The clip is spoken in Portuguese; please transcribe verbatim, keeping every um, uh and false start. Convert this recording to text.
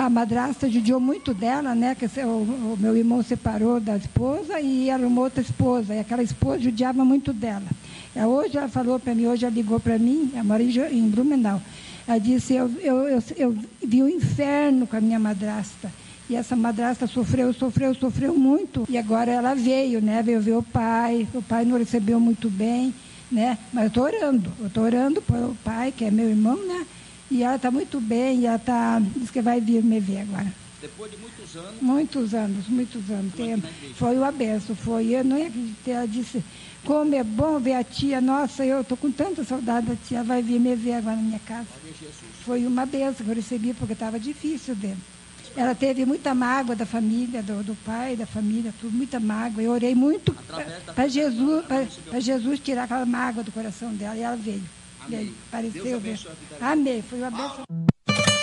a madrasta judiou muito dela, né? Que o, o meu irmão separou da esposa e arrumou outra esposa. E aquela esposa judiava muito dela. E hoje ela falou para mim, hoje ela ligou para mim, ela mora em, em Blumenau. Ela disse, eu, eu, eu, eu vi o inferno com a minha madrasta. E essa madrasta sofreu, sofreu, sofreu muito. E agora ela veio, né? Veio ver o pai. O pai não recebeu muito bem, né? Mas eu estou orando. Eu estou orando pelo pai, que é meu irmão, né? E ela está muito bem. E ela tá, diz que vai vir me ver agora. Depois de muitos anos? Muitos anos, muitos anos. Tem, foi uma benção, foi. Eu não acreditei. Ela disse, como é bom ver a tia. Nossa, eu estou com tanta saudade da tia. Ela vai vir me ver agora na minha casa. Foi uma benção que eu recebi, porque estava difícil dele. Ela teve muita mágoa da família, do, do pai, da família, tudo, muita mágoa. Eu orei muito para Jesus, para Jesus tirar aquela mágoa do coração dela. E ela veio. Amém. veio apareceu. Deus abençoe a vida dela. Amém. Foi uma benção.